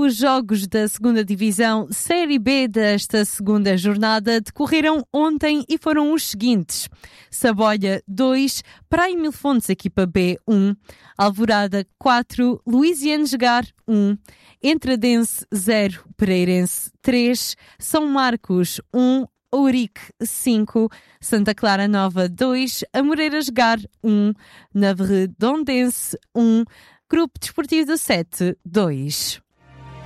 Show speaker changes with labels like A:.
A: Os jogos da segunda divisão Série B desta segunda jornada decorreram ontem e foram os seguintes: Saboia 2, Praia Mil Fontes, equipa B 1, Alvorada 4, Luisianes-Gar 1, Entradense 0, Pereirense 3, São Marcos 1, Ourique 5, Santa Clara Nova 2, Amoreiras-Gar 1, Navarredondense 1, Grupo Desportivo do 7 2.